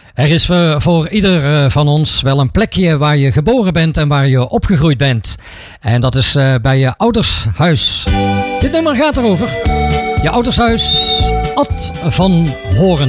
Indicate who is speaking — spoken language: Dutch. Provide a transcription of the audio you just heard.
Speaker 1: Er is voor ieder van ons wel een plekje waar je geboren bent en waar je opgegroeid bent. En dat is bij je oudershuis. Dit nummer gaat erover. Je oudershuis, Ad van Horen.